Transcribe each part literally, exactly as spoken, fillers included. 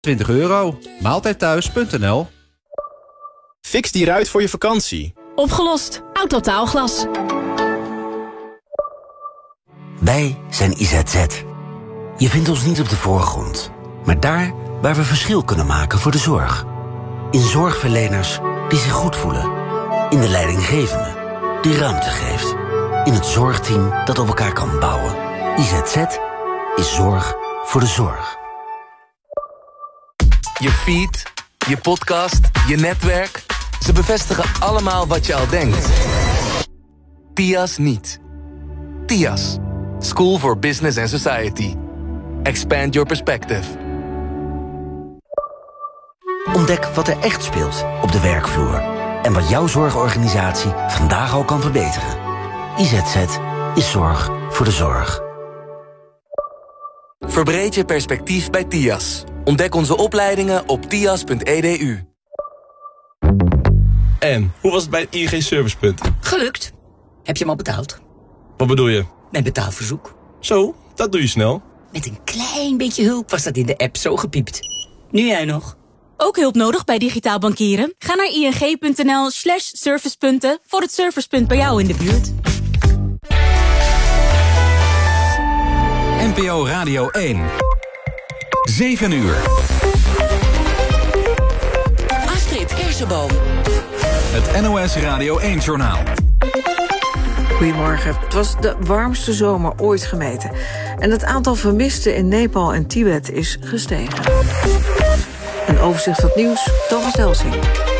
twintig euro. Maaltijdthuis punt n l. Fix die ruit voor je vakantie. Opgelost. Autotaalglas. Wij zijn I Z Z. Je vindt ons niet op de voorgrond, maar daar waar we verschil kunnen maken voor de zorg. In zorgverleners die zich goed voelen. In de leidinggevende die ruimte geeft. In het zorgteam dat op elkaar kan bouwen. I Z Z is zorg voor de zorg. Je feed, je podcast, je netwerk. Ze bevestigen allemaal wat je al denkt. T I A S niet. T I A S. School for Business and Society. Expand your perspective. Ontdek wat er echt speelt op de werkvloer. En wat jouw zorgorganisatie vandaag al kan verbeteren. I Z Z is zorg voor de zorg. Verbreed je perspectief bij T I A S. Ontdek onze opleidingen op t i a s punt e d u. En, hoe was het bij het I N G Servicepunt? Gelukt. Heb je hem al betaald? Wat bedoel je? Mijn betaalverzoek. Zo, dat doe je snel. Met een klein beetje hulp was dat in de app zo gepiept. Nu jij nog. Ook hulp nodig bij digitaal bankieren? Ga naar ing punt n l slash servicepunten voor het servicepunt bij jou in de buurt. N P O Radio één. zeven uur. Astrid Kersenboom. Het N O S Radio één-journaal. Goedemorgen. Het was de warmste zomer ooit gemeten. En het aantal vermisten in Nepal en Tibet is gestegen. Een overzicht van het nieuws, Thomas Delsing.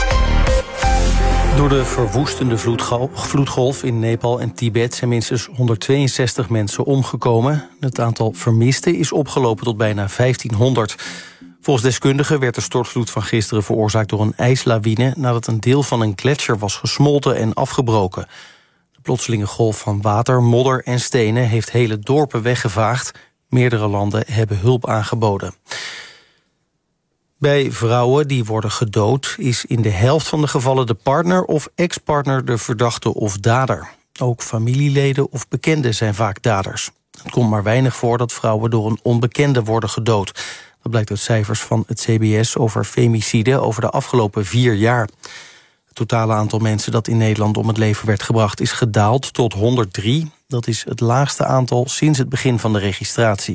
Door de verwoestende vloedgolf in Nepal en Tibet zijn minstens honderdtweeënzestig mensen omgekomen. Het aantal vermisten is opgelopen tot bijna vijftienhonderd. Volgens deskundigen werd de stortvloed van gisteren veroorzaakt door een ijslawine nadat een deel van een gletsjer was gesmolten en afgebroken. De plotselinge golf van water, modder en stenen heeft hele dorpen weggevaagd. Meerdere landen hebben hulp aangeboden. Bij vrouwen die worden gedood is in de helft van de gevallen de partner of ex-partner de verdachte of dader. Ook familieleden of bekenden zijn vaak daders. Het komt maar weinig voor dat vrouwen door een onbekende worden gedood. Dat blijkt uit cijfers van het C B S over femicide over de afgelopen vier jaar. Het totale aantal mensen dat in Nederland om het leven werd gebracht is gedaald tot honderddrie. Dat is het laagste aantal sinds het begin van de registratie.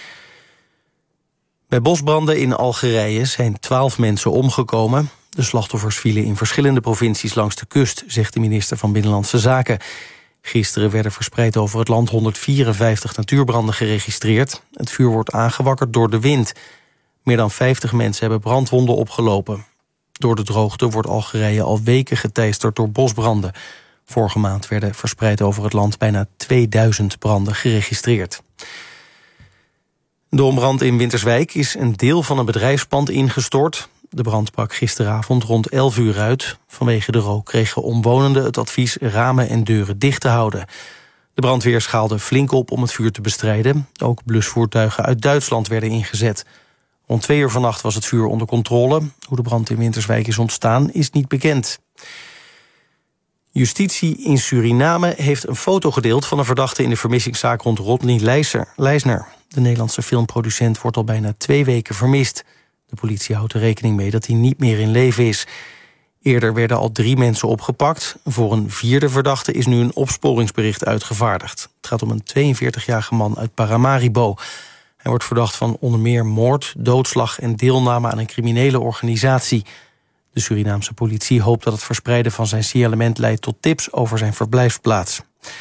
Bij bosbranden in Algerije zijn twaalf mensen omgekomen. De slachtoffers vielen in verschillende provincies langs de kust, zegt de minister van Binnenlandse Zaken. Gisteren werden verspreid over het land honderdvierenvijftig natuurbranden geregistreerd. Het vuur wordt aangewakkerd door de wind. Meer dan vijftig mensen hebben brandwonden opgelopen. Door de droogte wordt Algerije al weken geteisterd door bosbranden. Vorige maand werden verspreid over het land bijna tweeduizend branden geregistreerd. Door een brand in Winterswijk is een deel van een bedrijfspand ingestort. De brand brak gisteravond rond elf uur uit. Vanwege de rook kregen omwonenden het advies ramen en deuren dicht te houden. De brandweer schaalde flink op om het vuur te bestrijden. Ook blusvoertuigen uit Duitsland werden ingezet. Rond twee uur vannacht was het vuur onder controle. Hoe de brand in Winterswijk is ontstaan is niet bekend. Justitie in Suriname heeft een foto gedeeld van een verdachte in de vermissingszaak rond Rodney Leisner. De Nederlandse filmproducent wordt al bijna twee weken vermist. De politie houdt er rekening mee dat hij niet meer in leven is. Eerder werden al drie mensen opgepakt. Voor een vierde verdachte is nu een opsporingsbericht uitgevaardigd. Het gaat om een tweeënveertigjarige man uit Paramaribo. Hij wordt verdacht van onder meer moord, doodslag en deelname aan een criminele organisatie. De Surinaamse politie hoopt dat het verspreiden van zijn signalement leidt tot tips over zijn verblijfsplaats.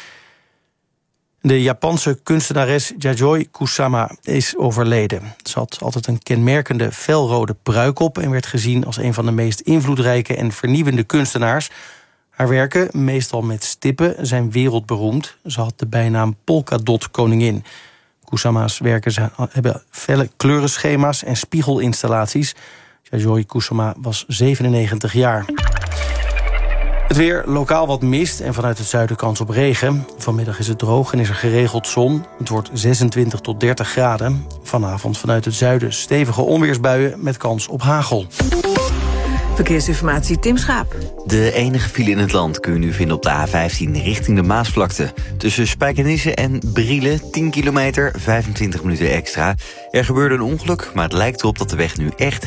De Japanse kunstenares Yayoi Kusama is overleden. Ze had altijd een kenmerkende felrode pruik op en werd gezien als een van de meest invloedrijke en vernieuwende kunstenaars. Haar werken, meestal met stippen, zijn wereldberoemd. Ze had de bijnaam Polkadot Koningin. Kusama's werken zijn, hebben felle kleurenschema's en spiegelinstallaties. Yayoi Kusama was zevenennegentig jaar. Het weer, lokaal wat mist en vanuit het zuiden kans op regen. Vanmiddag is het droog en is er geregeld zon. Het wordt zesentwintig tot dertig graden. Vanavond vanuit het zuiden stevige onweersbuien met kans op hagel. Verkeersinformatie Tim Schaap. De enige file in het land kun je nu vinden op de A vijftien richting de Maasvlakte. Tussen Spijkenisse en Brielen, tien kilometer, vijfentwintig minuten extra. Er gebeurde een ongeluk, maar het lijkt erop dat de weg nu echt